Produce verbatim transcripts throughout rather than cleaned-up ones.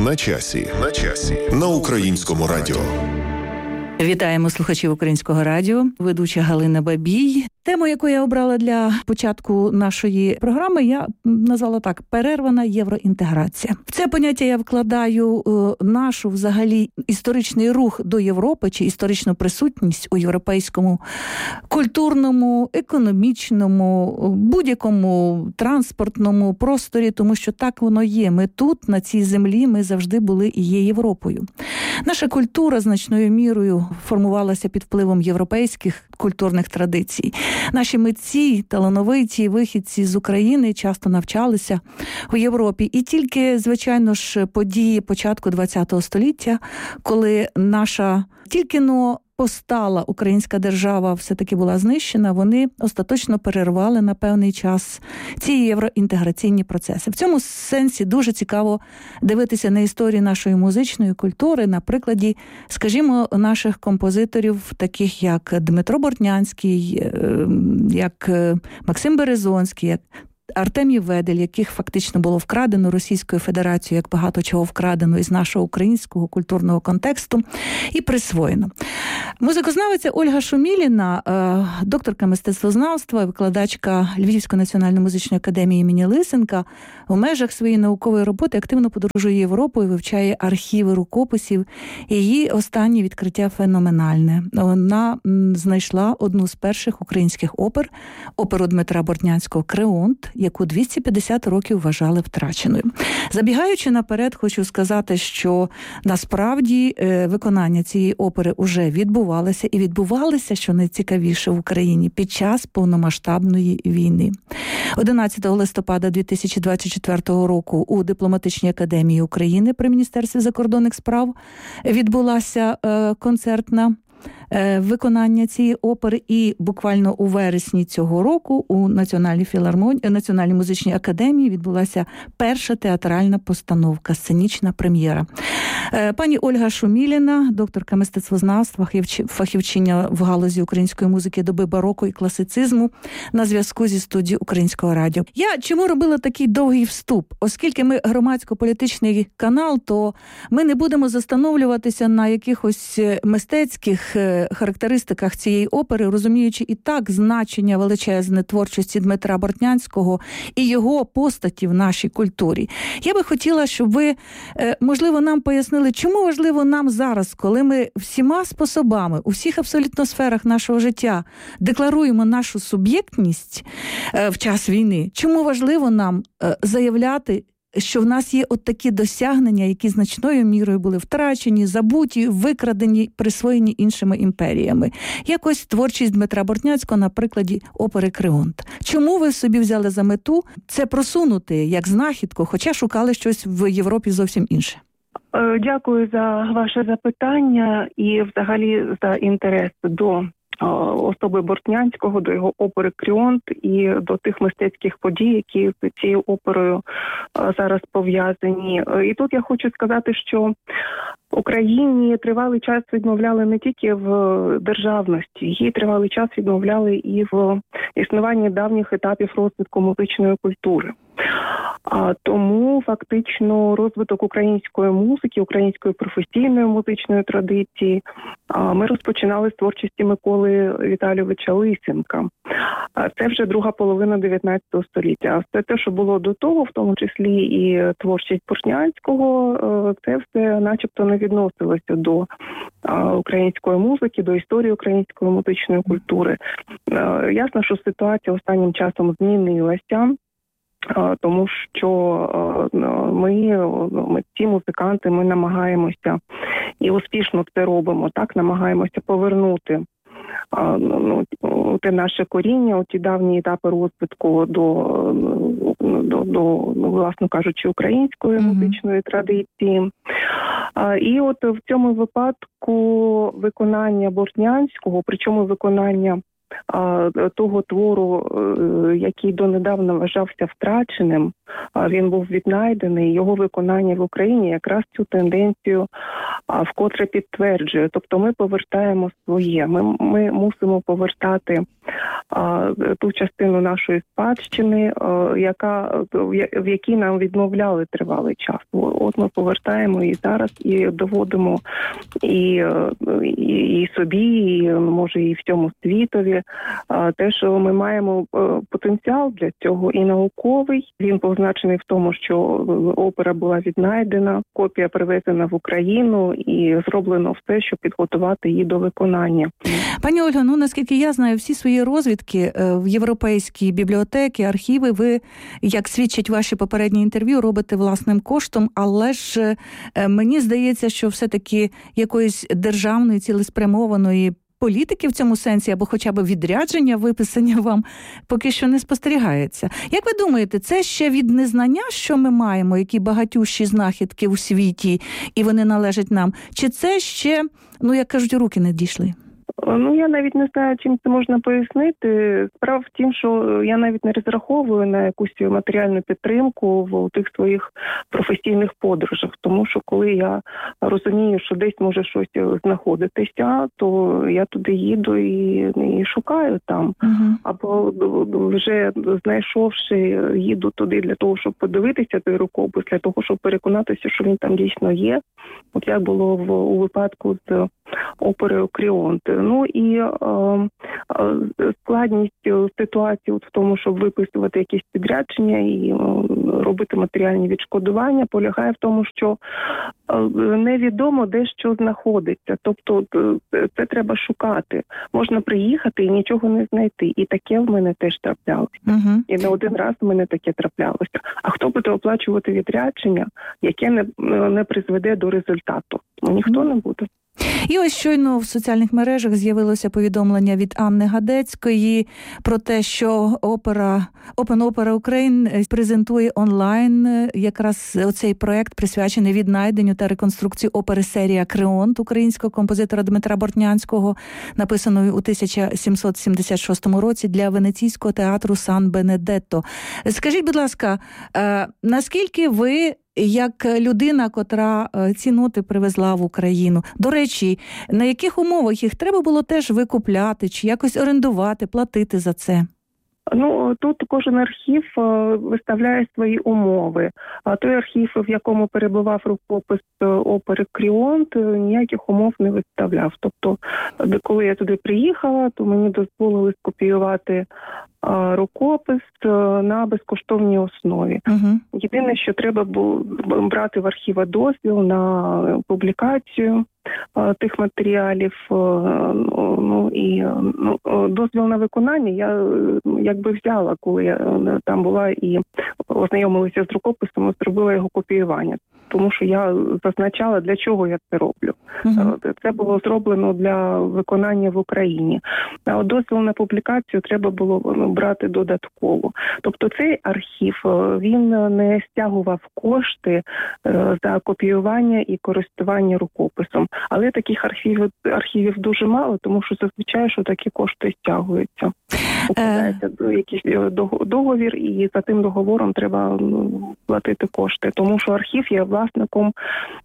На часі. На часі. На Українському радіо. Вітаємо слухачів Українського радіо. Ведуча Галина Бабій. Тему, яку я обрала для початку нашої програми, я назвала так: перервана євроінтеграція. В це поняття я вкладаю е, нашу взагалі історичний рух до Європи чи історичну присутність у європейському культурному, економічному, будь-якому транспортному просторі, тому що так воно є. Ми тут, на цій землі, ми завжди були і є Європою. Наша культура значною мірою формувалася під впливом європейських культурних традицій. Наші митці, талановиті вихідці з України часто навчалися у Європі. І тільки, звичайно ж, події початку ХХ століття, коли наша тільки-но постала українська держава все-таки була знищена, вони остаточно перервали на певний час ці євроінтеграційні процеси. В цьому сенсі дуже цікаво дивитися на історію нашої музичної культури на прикладі, скажімо, наших композиторів, таких як Дмитро Бортнянський, як Максим Березонський, як Артемій Ведель, яких фактично було вкрадено Російською Федерацією, як багато чого вкрадено із нашого українського культурного контексту, і присвоєно. Музикознавиця Ольга Шуміліна, докторка мистецтвознавства, викладачка Львівської національної музичної академії імені Лисенка, у межах своєї наукової роботи активно подорожує Європою, вивчає архіви рукописів. Її останнє відкриття феноменальне. Вона знайшла одну з перших українських опер, оперу Дмитра Бортнянського «Креонт», яку двісті п'ятдесят років вважали втраченою. Забігаючи наперед, хочу сказати, що насправді виконання цієї опери уже відбувалося, і відбувалося, що найцікавіше, в Україні під час повномасштабної війни. одинадцятого листопада дві тисячі двадцять четвертого року у Дипломатичній академії України при Міністерстві закордонних справ відбулася концертна виконання цієї опери, і буквально у вересні цього року у Національній філармонії, Національній музичній академії відбулася перша театральна постановка, сценічна прем'єра. Пані Ольга Шуміліна, докторка мистецтвознавства, фахівчиня в галузі української музики доби бароко і класицизму, на зв'язку зі студією Українського радіо. Я чому робила такий довгий вступ? Оскільки ми громадсько-політичний канал, то ми не будемо застановлюватися на якихось мистецьких характеристиках цієї опери, розуміючи і так значення величезне творчості Дмитра Бортнянського і його постаті в нашій культурі. Я би хотіла, щоб ви, можливо, нам пояснили, чому важливо нам зараз, коли ми всіма способами, у всіх абсолютно сферах нашого життя декларуємо нашу суб'єктність в час війни, чому важливо нам заявляти, що в нас є от такі досягнення, які значною мірою були втрачені, забуті, викрадені, присвоєні іншими імперіями. Якось творчість Дмитра Бортнянського на прикладі опери «Креонт». Чому ви собі взяли за мету це просунути як знахідку, хоча шукали щось в Європі зовсім інше? Дякую за ваше запитання і взагалі за інтерес до особи Бортнянського, до його опери «Креонт» і до тих мистецьких подій, які з цією оперою зараз пов'язані. І тут я хочу сказати, що Україні тривалий час відмовляли не тільки в державності, її тривалий час відмовляли і в існуванні давніх етапів розвитку музичної культури. А тому фактично розвиток української музики, української професійної музичної традиції ми розпочинали з творчості Миколи Віталійовича Лисенка. Це вже друга половина дев'ятнадцятого століття. А все те, що було до того, в тому числі і творчість Бортнянського, це все начебто не відносилося до української музики, до історії української музичної культури. Ясно, що ситуація останнім часом змінилася. Тому що ми, ми ці музиканти, ми намагаємося і успішно це робимо, так, намагаємося повернути ну, те наше коріння, у ті давні етапи розвитку до, до, до ну, власно кажучи, української mm-hmm. музичної традиції. І от в цьому випадку виконання Бортнянського, причому виконання того твору, який донедавна вважався втраченим, він був віднайдений, його виконання в Україні якраз цю тенденцію вкотре підтверджує. Тобто ми повертаємо своє, ми, ми мусимо повертати ту частину нашої спадщини, яка, в якій нам відмовляли тривалий час. От ми повертаємо і зараз, і доводимо і, і, і собі, і, може, і всьому світові те, що ми маємо потенціал для цього і науковий. Він позначений в тому, що опера була віднайдена, копія привезена в Україну і зроблено все, щоб підготувати її до виконання. Пані Ольго, ну наскільки я знаю, всі свої розвідки в європейські бібліотеки, архіви ви, як свідчать ваші попередні інтерв'ю, робите власним коштом, але ж мені здається, що все-таки якоїсь державної цілеспрямованої політики в цьому сенсі, або хоча б відрядження, виписання вам поки що не спостерігається. Як ви думаєте, це ще від незнання, що ми маємо, які багатющі знахідки у світі, і вони належать нам? Чи це ще, ну, як кажуть, руки не дійшли? Ну, я навіть не знаю, чим це можна пояснити. Справа в тім, що я навіть не розраховую на якусь матеріальну підтримку в тих своїх професійних подорожах. Тому що коли я розумію, що десь може щось знаходитися, то я туди їду і, і шукаю там. Uh-huh. Або вже знайшовши, їду туди для того, щоб подивитися той рукопис, для того, щоб переконатися, що він там дійсно є. От як було в, у випадку з оперою «Кріонт». Ну і е, е, складність ситуації от в тому, щоб виписувати якісь підрядження і е, робити матеріальні відшкодування, полягає в тому, що е, невідомо, де що знаходиться. Тобто е, це треба шукати. Можна приїхати і нічого не знайти. І таке в мене теж траплялося. Uh-huh. І не один раз в мене таке траплялося. А хто буде оплачувати відрядження, яке не, не призведе до результату? Ну, ніхто uh-huh. не буде. І ось щойно в соціальних мережах з'явилося повідомлення від Анни Гадецької про те, що опера Open Opera Ukraine презентує онлайн якраз оцей проект, присвячений віднайденню та реконструкції опери серія «Кріонт» українського композитора Дмитра Бортнянського, написаної у тисяча сімсот сімдесят шостому році для Венеційського театру Сан-Бенедетто. Скажіть, будь ласка, наскільки ви, як людина, котра ці ноти привезла в Україну, до речі, на яких умовах їх треба було теж викупляти, чи якось орендувати, платити за це? Ну, тут кожен архів виставляє свої умови. А той архів, в якому перебував рукопис опери «Кріонт», ніяких умов не виставляв. Тобто, коли я туди приїхала, то мені дозволили скопіювати рукопис на безкоштовній основі. Uh-huh. Єдине, що треба було брати в архіва дозвіл на публікацію тих матеріалів, ну і ну, дозвіл на виконання я якби взяла, коли я там була і ознайомилася з рукописом, зробила його копіювання. Тому що я зазначала, для чого я це роблю. Uh-huh. Це було зроблено для виконання в Україні. А дозвіл на публікацію треба було брати додатково. Тобто цей архів, він не стягував кошти за копіювання і користування рукописом. Але таких архівів, архівів дуже мало, тому що зазвичай, що такі кошти стягуються. Укладається uh. якийсь договір, і за тим договором треба платити кошти. Тому що архів є власником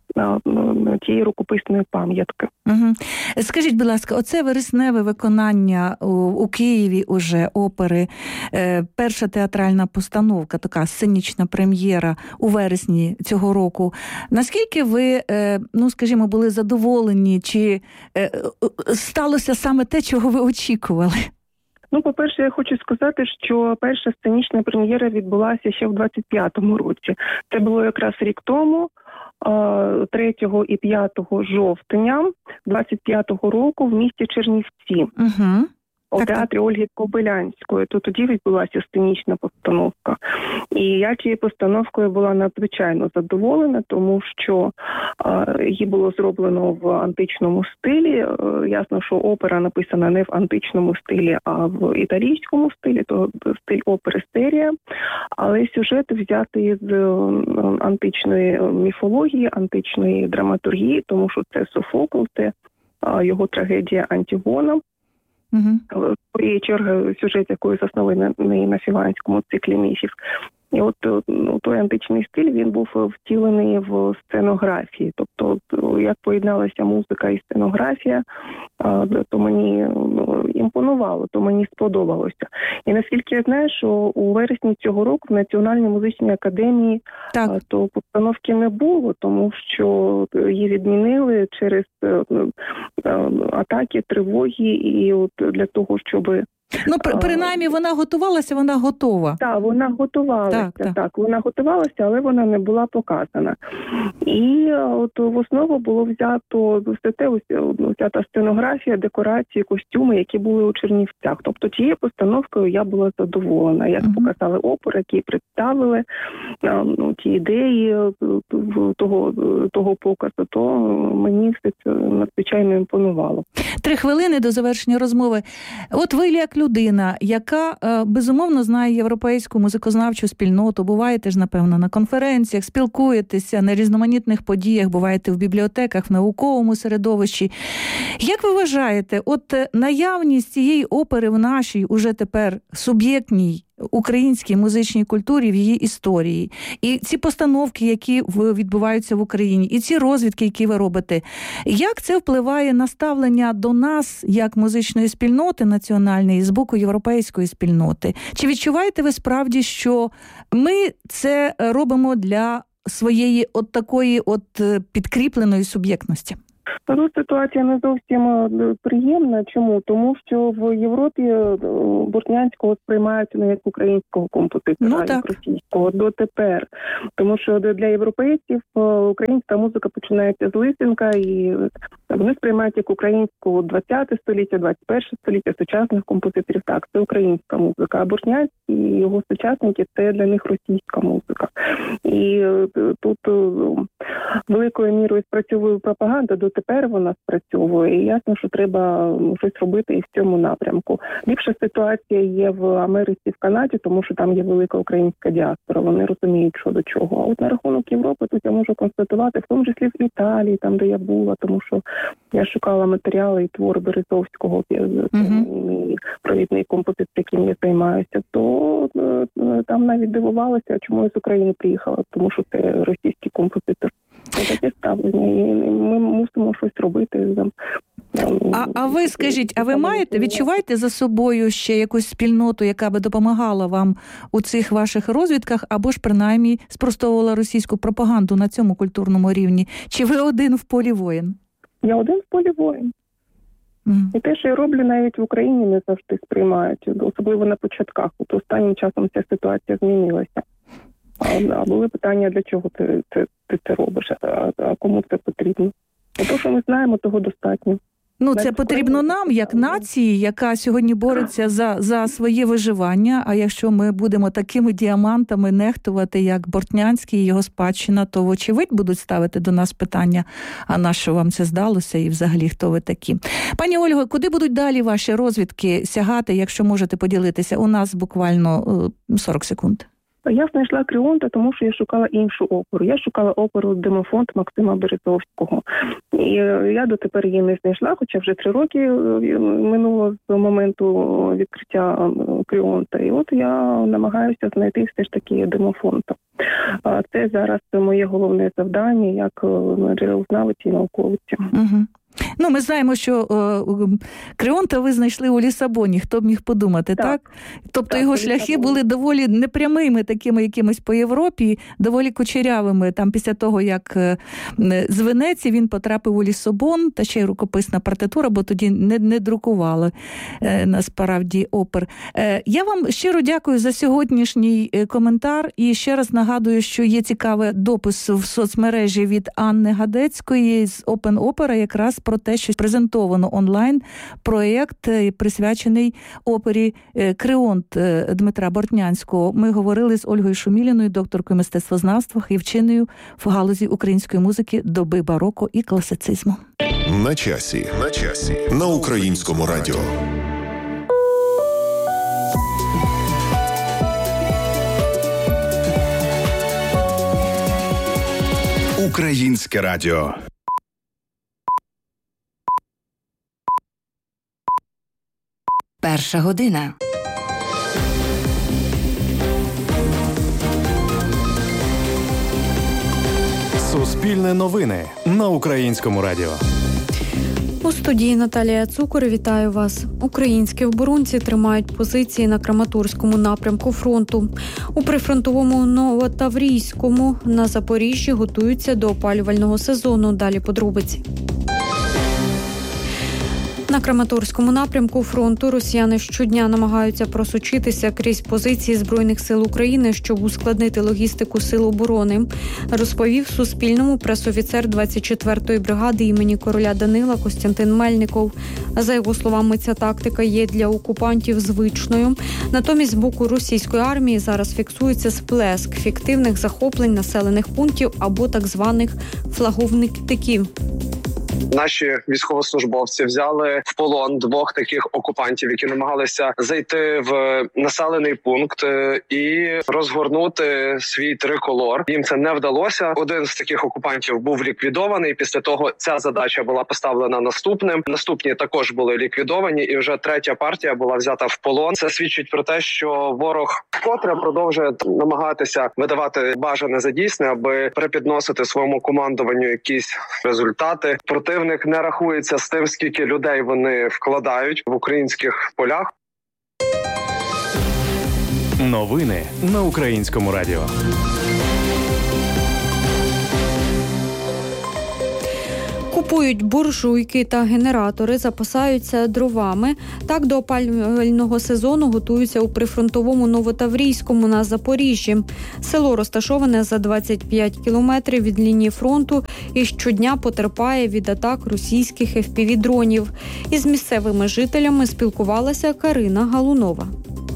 тієї рукописної пам'ятки. Угу. Скажіть, будь ласка, оце вересневе виконання у, у Києві уже опери, е, перша театральна постановка, така сценічна прем'єра у вересні цього року. Наскільки ви, е, ну, скажімо, були задоволені, чи е, сталося саме те, чого ви очікували? Ну, по-перше, я хочу сказати, що перша сценічна прем'єра відбулася ще в двадцять п'ятому році. Це було якраз рік тому, третього і п'ятого жовтня двадцять п'ятого року в місті Чернівці. Угу. У театрі Ольги Кобилянської. То тоді відбулася сценічна постановка. І я цією постановкою була надзвичайно задоволена, тому що е, її було зроблено в античному стилі. Е, ясно, що опера написана не в античному стилі, а в італійському стилі, то стиль опери серія. Але сюжет взятий з античної міфології, античної драматургії, тому що це Софокл, це е, його трагедія «Антигона». Uh-huh. Своєї черги сюжет, якої заснований на, на фіванському циклі міфів. І от ну, той античний стиль, він був втілений в сценографії. Тобто, як поєдналася музика і сценографія, то мені імпонувало, то мені сподобалося. І наскільки я знаю, що у вересні цього року в Національній музичній академії так. то постановки не було, тому що її відмінили через атаки, тривоги, і от для того, щоб... Ну, принаймні, вона готувалася, вона готова. Так, вона готувалася, так, так. так, вона готувалася, але вона не була показана. І от в основу було взято все те, взята сценографія, декорації, костюми, які були у Чернівцях. Тобто тією постановкою я була задоволена. Як uh-huh. показали опери, які представили ну, ті ідеї того, того показу, то мені все це надзвичайно імпонувало. Три хвилини до завершення розмови. От ви, як людина, яка, безумовно, знає європейську музикознавчу спільноту, буваєте ж, напевно, на конференціях, спілкуєтеся на різноманітних подіях, буваєте в бібліотеках, в науковому середовищі. Як ви вважаєте, от наявність цієї опери в нашій, уже тепер суб'єктній українській музичній культурі, в її історії, і ці постановки, які відбуваються в Україні, і ці розвідки, які ви робите, як це впливає на ставлення до нас, як музичної спільноти національної, з боку європейської спільноти? Чи відчуваєте ви справді, що ми це робимо для своєї от такої от підкріпленої суб'єктності? Тут ситуація не зовсім приємна. Чому? Тому що в Європі Бортнянського сприймають не як українського композитора, ну, а як російського дотепер. Тому що для європейців українська музика починається з Лисенка, і вони сприймають як українську ХХ століття, двадцять перше століття, сучасних композиторів. Так, це українська музика. А Бортнянський і його сучасники – це для них російська музика. І тут великою мірою спрацьовує пропаганда, дотепер вона спрацьовує, і ясно, що треба щось робити і в цьому напрямку. Ліпша ситуація є в Америці, в Канаді, тому що там є велика українська діаспора, вони розуміють, що до чого. А от на рахунок Європи тут я можу констатувати, в тому числі в Італії, там, де я була, тому що я шукала матеріали і твори Березовського, mm-hmm. провідний композитор, яким я займаюся, то там навіть дивувалася, чому я з України приїхала, тому що це російський композитор. Це таке ставлення, і ми мусимо щось робити. А, а ви скажіть, а ви маєте, відчуваєте за собою ще якусь спільноту, яка би допомагала вам у цих ваших розвідках, або ж принаймні спростовувала російську пропаганду на цьому культурному рівні? Чи ви один в полі воїн? Я один в полі воїн. Mm. І те, що я роблю, навіть в Україні не завжди сприймають, особливо на початках. От останнім часом ця ситуація змінилася. А були питання, для чого ти, ти, ти це робиш, а, а кому це потрібно. А то, що ми знаємо, того достатньо. Ну, це потрібно нам, як нації, яка сьогодні бореться за, за своє виживання, а якщо ми будемо такими діамантами нехтувати, як Бортнянський і його спадщина, то вочевидь будуть ставити до нас питання, а на що вам це здалося і взагалі хто ви такі. Пані Ольго, куди будуть далі ваші розвідки сягати, якщо можете поділитися? У нас буквально сорок секунд. Я знайшла Кріонта, тому що я шукала іншу оперу. Я шукала оперу «Демофонт» Максима Березовського. І я дотепер її не знайшла, хоча вже три роки минуло з моменту відкриття Кріонта. І от я намагаюся знайти все ж таки Демофонта. Це зараз моє головне завдання як джерелознавиці і науковиці. Угу. Ну, ми знаємо, що о, Кріонта ви знайшли у Лісабоні, хто б міг подумати, так? так? Тобто так, його шляхи були доволі непрямими, такими якимось по Європі, доволі кучерявими. Там після того, як з Венеції він потрапив у Лісабон, та ще й рукописна партитура, бо тоді не, не друкували е, насправді опер. Е, я вам щиро дякую за сьогоднішній коментар і ще раз нагадую, що є цікавий допис в соцмережі від Анни Гадецької з Open Opera, якраз про те, що презентовано онлайн проєкт, присвячений опері «Кріонт» Дмитра Бортнянського. Ми говорили з Ольгою Шуміліною, докторкою мистецтвознавства і вченою в галузі української музики доби бароко і класицизму. На часі. На часі. На Українському радіо. Українське радіо. Перша година. Суспільне новини на Українському радіо. У студії Наталія Цукор. Вітаю вас. Українські оборонці тримають позиції на Краматорському напрямку фронту. У прифронтовому Новотаврійському на Запоріжжі готуються до опалювального сезону. Далі подробиці. На Краматорському напрямку фронту росіяни щодня намагаються просочитися крізь позиції Збройних сил України, щоб ускладнити логістику сил оборони, розповів Суспільному пресофіцер двадцять четвертої бригади імені короля Данила Костянтин Мельников. За його словами, ця тактика є для окупантів звичною. Натомість з боку російської армії зараз фіксується сплеск фіктивних захоплень населених пунктів або так званих флаговників. Наші військовослужбовці взяли в полон двох таких окупантів, які намагалися зайти в населений пункт і розгорнути свій триколор. Їм це не вдалося. Один з таких окупантів був ліквідований. Після того ця задача була поставлена наступним. Наступні також були ліквідовані, і вже третя партія була взята в полон. Це свідчить про те, що ворог вкотре продовжує намагатися видавати бажане за дійсне, аби припідносити своєму командуванню якісь результати. Противник не рахується з тим, скільки людей вони вкладають в українських полях. Новини на Українському радіо. Купують буржуйки та генератори, запасаються дровами. Так до опалювального сезону готуються у прифронтовому Новотаврійському на Запоріжжі. Село розташоване за двадцять п'ять кілометрів від лінії фронту і щодня потерпає від атак російських еф пі ві-дронів. Із місцевими жителями спілкувалася Карина Галунова.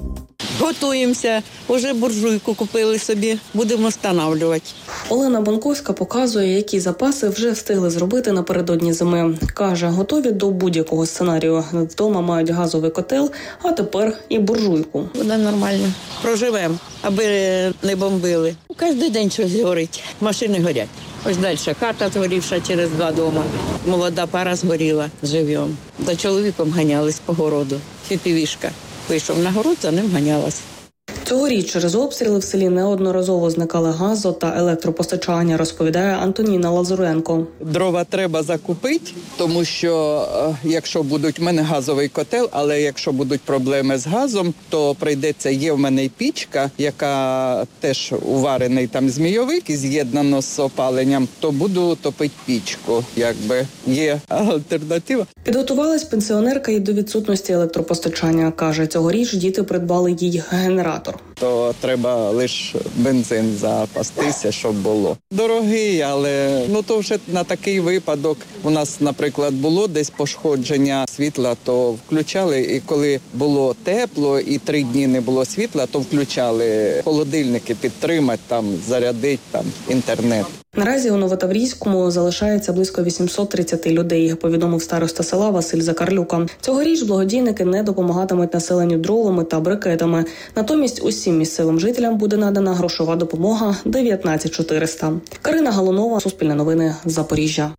Готуємося, уже буржуйку купили собі, будемо встановлювати. Олена Бонковська показує, які запаси вже встигли зробити напередодні зими. Каже, готові до будь-якого сценарію. Вдома мають газовий котел, а тепер і буржуйку. Буде нормально. Проживемо, аби не бомбили. Кожен день щось горить, машини горять. Ось далі хата згорівша через два дома. Молода пара згоріла, живемо. За чоловіком ганялись по городу, фіпівішка. Вийшов на город, за ним ганялась. Цьогоріч через обстріли в селі неодноразово зникали газо та електропостачання, розповідає Антоніна Лазуренко. Дрова треба закупити, тому що якщо будуть, в мене газовий котел, але якщо будуть проблеми з газом, то прийдеться, є в мене й пічка, яка теж уварений там змійовик і з'єднано з опаленням, то буду топити пічку, якби є альтернатива. Підготувалась пенсіонерка і до відсутності електропостачання. Каже, цьогоріч діти придбали їй генератор. То треба лише бензин запастися, щоб було. Дорогий, але ну то вже на такий випадок. У нас, наприклад, було десь пошкодження світла, то включали, і коли було тепло і три дні не було світла, то включали холодильники підтримати, там зарядити там інтернет. Наразі у Новотаврійському залишається близько вісімсот тридцять людей, повідомив староста села Василь Закарлюка. Цьогоріч благодійники не допомагатимуть населенню дровами та брикетами. Натомість усім місцевим жителям буде надана грошова допомога дев'ятнадцять чотириста. Карина Галунова, Суспільне новини, Запоріжжя.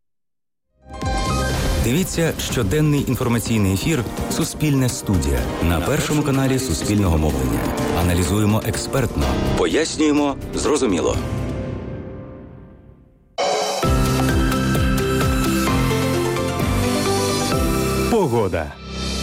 Дивіться щоденний інформаційний ефір «Суспільне студія» на Першому каналі Суспільного мовлення. Аналізуємо експертно, пояснюємо зрозуміло. Погода.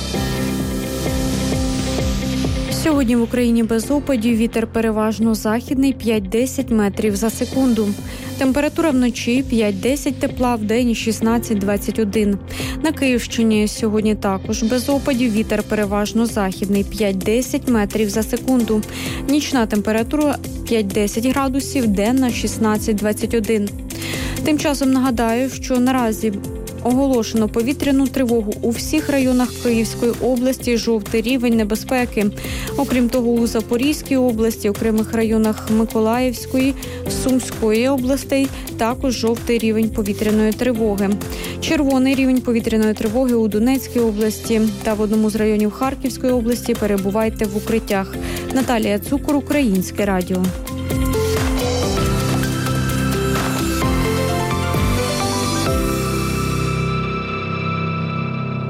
Сьогодні в Україні без опадів, вітер переважно західний п'ять-десять метрів за секунду. Температура вночі п'ять-десять тепла, вдень шістнадцять-двадцять один. На Київщині сьогодні також без опадів, вітер переважно західний п'ять-десять метрів за секунду. Нічна температура п'ять-десять градусів, денна шістнадцять-двадцять один. Тим часом нагадаю, що наразі оголошено повітряну тривогу у всіх районах Київської області, жовтий рівень небезпеки. Окрім того, у Запорізькій області, окремих районах Миколаївської, Сумської областей також жовтий рівень повітряної тривоги. Червоний рівень повітряної тривоги у Донецькій області та в одному з районів Харківської області. Перебувайте в укриттях. Наталія Цукор, Українське радіо.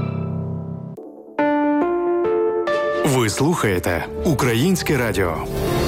Ви слухаєте Українське радіо.